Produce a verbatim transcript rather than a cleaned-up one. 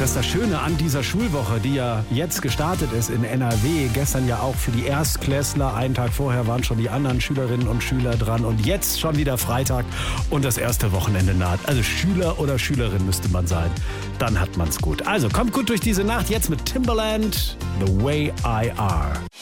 das ist das Schöne an dieser Schulwoche, die ja jetzt gestartet ist in N R W. Gestern ja auch für die Erstklässler. Einen Tag vorher waren schon die anderen Schülerinnen und Schüler dran. Und jetzt schon wieder Freitag und das erste Wochenende naht. Also Schüler oder Schülerin müsste man sein. Dann hat man's gut. Also kommt gut durch diese Nacht. Jetzt mit Timbaland, The Way I Are.